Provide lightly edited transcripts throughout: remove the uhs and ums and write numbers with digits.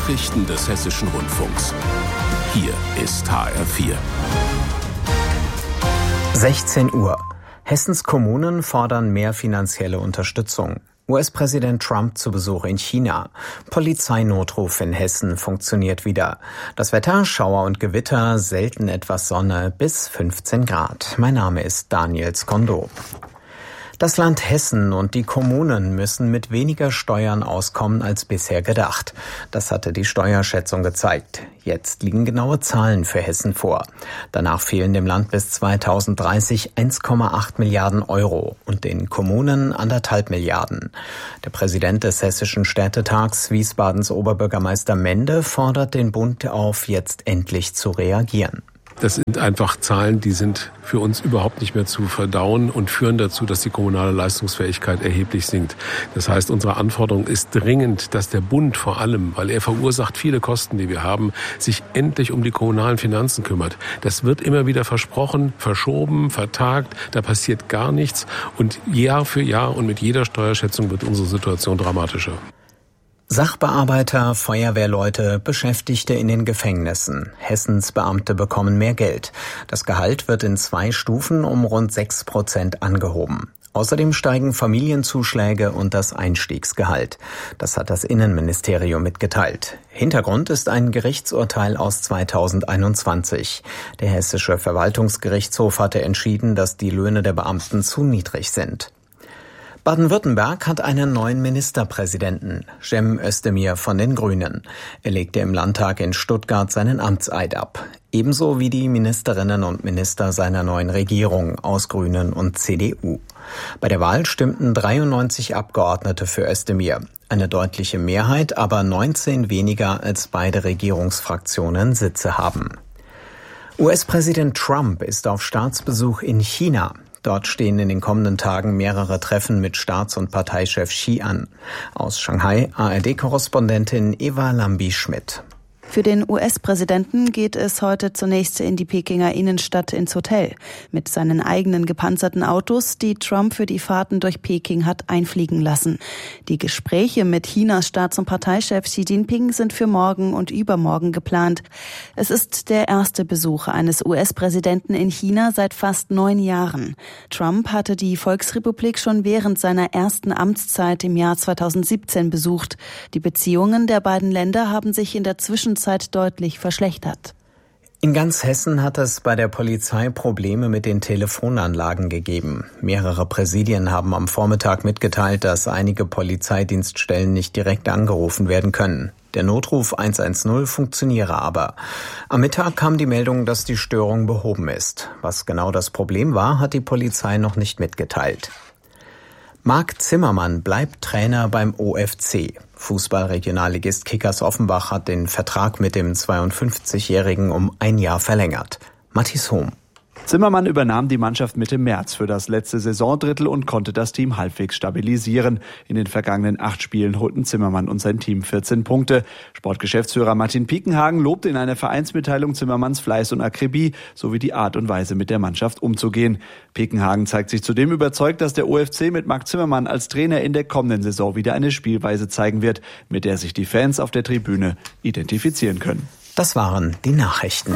Nachrichten des Hessischen Rundfunks. Hier ist HR4. 16 Uhr. Hessens Kommunen fordern mehr finanzielle Unterstützung. US-Präsident Trump zu Besuch in China. Polizeinotruf in Hessen funktioniert wieder. Das Wetter, Schauer und Gewitter, selten etwas Sonne bis 15 Grad. Mein Name ist Daniel Skondo. Das Land Hessen und die Kommunen müssen mit weniger Steuern auskommen als bisher gedacht. Das hatte die Steuerschätzung gezeigt. Jetzt liegen genaue Zahlen für Hessen vor. Danach fehlen dem Land bis 2030 1,8 Milliarden Euro und den Kommunen 1,5 Milliarden. Der Präsident des Hessischen Städtetags, Wiesbadens Oberbürgermeister Mende, fordert den Bund auf, jetzt endlich zu reagieren. Das sind einfach Zahlen, die sind für uns überhaupt nicht mehr zu verdauen und führen dazu, dass die kommunale Leistungsfähigkeit erheblich sinkt. Das heißt, unsere Anforderung ist dringend, dass der Bund vor allem, weil er verursacht viele Kosten, die wir haben, sich endlich um die kommunalen Finanzen kümmert. Das wird immer wieder versprochen, verschoben, vertagt, da passiert gar nichts und Jahr für Jahr und mit jeder Steuerschätzung wird unsere Situation dramatischer. Sachbearbeiter, Feuerwehrleute, Beschäftigte in den Gefängnissen. Hessens Beamte bekommen mehr Geld. Das Gehalt wird in 2 Stufen um rund 6% angehoben. Außerdem steigen Familienzuschläge und das Einstiegsgehalt. Das hat das Innenministerium mitgeteilt. Hintergrund ist ein Gerichtsurteil aus 2021. Der Hessische Verwaltungsgerichtshof hatte entschieden, dass die Löhne der Beamten zu niedrig sind. Baden-Württemberg hat einen neuen Ministerpräsidenten, Cem Özdemir von den Grünen. Er legte im Landtag in Stuttgart seinen Amtseid ab. Ebenso wie die Ministerinnen und Minister seiner neuen Regierung aus Grünen und CDU. Bei der Wahl stimmten 93 Abgeordnete für Özdemir. Eine deutliche Mehrheit, aber 19 weniger als beide Regierungsfraktionen Sitze haben. US-Präsident Trump ist auf Staatsbesuch in China. Dort stehen in den kommenden Tagen mehrere Treffen mit Staats- und Parteichef Xi an. Aus Shanghai ARD-Korrespondentin Eva Lambi-Schmidt. Für den US-Präsidenten geht es heute zunächst in die Pekinger Innenstadt ins Hotel. Mit seinen eigenen gepanzerten Autos, die Trump für die Fahrten durch Peking hat einfliegen lassen. Die Gespräche mit Chinas Staats- und Parteichef Xi Jinping sind für morgen und übermorgen geplant. Es ist der erste Besuch eines US-Präsidenten in China seit fast 9 Jahren. Trump hatte die Volksrepublik schon während seiner ersten Amtszeit im Jahr 2017 besucht. Die Beziehungen der beiden Länder haben sich in der Zwischenzeit deutlich verschlechtert. In ganz Hessen hat es bei der Polizei Probleme mit den Telefonanlagen gegeben. Mehrere Präsidien haben am Vormittag mitgeteilt, dass einige Polizeidienststellen nicht direkt angerufen werden können. Der Notruf 110 funktioniere aber. Am Mittag kam die Meldung, dass die Störung behoben ist. Was genau das Problem war, hat die Polizei noch nicht mitgeteilt. Marc Zimmermann bleibt Trainer beim OFC. Fußballregionalligist Kickers Offenbach hat den Vertrag mit dem 52-Jährigen um 1 Jahr verlängert. Matthias Hohm. Zimmermann übernahm die Mannschaft Mitte März für das letzte Saisondrittel und konnte das Team halbwegs stabilisieren. In den vergangenen 8 Spielen holten Zimmermann und sein Team 14 Punkte. Sportgeschäftsführer Martin Piekenhagen lobte in einer Vereinsmitteilung Zimmermanns Fleiß und Akribie sowie die Art und Weise, mit der Mannschaft umzugehen. Piekenhagen zeigt sich zudem überzeugt, dass der OFC mit Marc Zimmermann als Trainer in der kommenden Saison wieder eine Spielweise zeigen wird, mit der sich die Fans auf der Tribüne identifizieren können. Das waren die Nachrichten.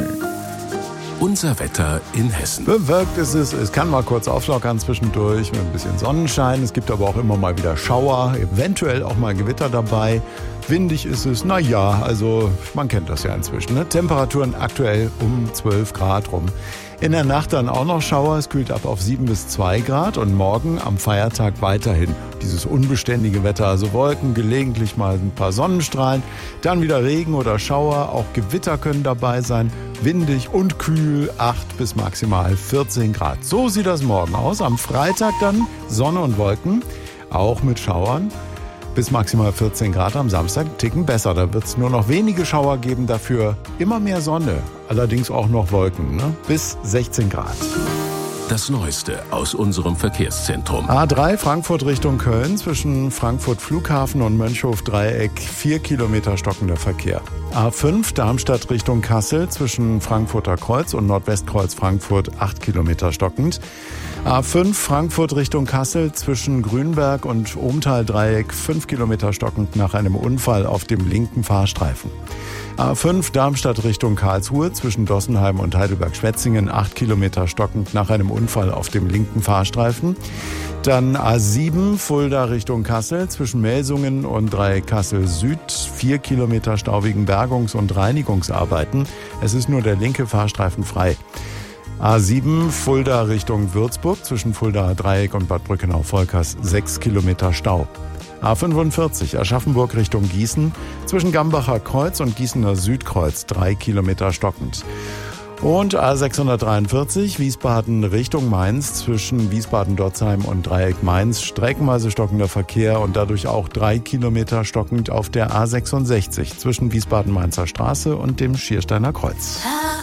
Unser Wetter in Hessen. Bewölkt ist es. Es kann mal kurz auflockern zwischendurch mit ein bisschen Sonnenschein. Es gibt aber auch immer mal wieder Schauer, eventuell auch mal Gewitter dabei. Windig ist es, also man kennt das ja inzwischen. Ne? Temperaturen aktuell um 12 Grad rum. In der Nacht dann auch noch Schauer, es kühlt ab auf 7 bis 2 Grad und morgen am Feiertag weiterhin dieses unbeständige Wetter, also Wolken, gelegentlich mal ein paar Sonnenstrahlen, dann wieder Regen oder Schauer, auch Gewitter können dabei sein, windig und kühl, 8 bis maximal 14 Grad. So sieht das morgen aus, am Freitag dann Sonne und Wolken, auch mit Schauern. Bis maximal 14 Grad am Samstag, einen Ticken besser. Da wird es nur noch wenige Schauer geben, dafür immer mehr Sonne. Allerdings auch noch Wolken, bis 16 Grad. Das Neueste aus unserem Verkehrszentrum. A3 Frankfurt Richtung Köln zwischen Frankfurt Flughafen und Mönchhof-Dreieck 4 Kilometer stockender Verkehr. A5 Darmstadt Richtung Kassel zwischen Frankfurter Kreuz und Nordwestkreuz Frankfurt 8 Kilometer stockend. A5 Frankfurt Richtung Kassel zwischen Grünberg und Ohmtal-Dreieck 5 Kilometer stockend nach einem Unfall auf dem linken Fahrstreifen. A5 Darmstadt Richtung Karlsruhe zwischen Dossenheim und Heidelberg-Schwetzingen 8 Kilometer stockend nach einem Unfall auf dem linken Fahrstreifen. Dann A7 Fulda Richtung Kassel zwischen Melsungen und Dreieck Kassel Süd 4 Kilometer Stau wegen Bergungs- und Reinigungsarbeiten. Es ist nur der linke Fahrstreifen frei. A7 Fulda Richtung Würzburg zwischen Fulda Dreieck und Bad Brückenau-Volkers 6 Kilometer Stau. A45 Aschaffenburg Richtung Gießen zwischen Gambacher Kreuz und Gießener Südkreuz 3 Kilometer stockend. Und A643 Wiesbaden Richtung Mainz zwischen Wiesbaden-Dotzheim und Dreieck Mainz streckenweise stockender Verkehr und dadurch auch 3 Kilometer stockend auf der A66 zwischen Wiesbaden-Mainzer Straße und dem Schiersteiner Kreuz.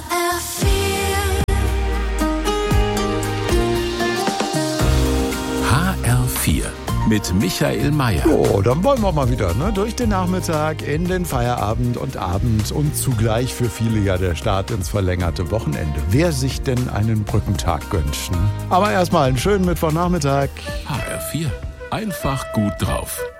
HR4 mit Michael Mayer. So, dann wollen wir mal wieder durch den Nachmittag in den Feierabend und Abend und zugleich für viele ja der Start ins verlängerte Wochenende. Wer sich denn einen Brückentag gönnt. Aber erstmal einen schönen Mittwochnachmittag. HR4, einfach gut drauf.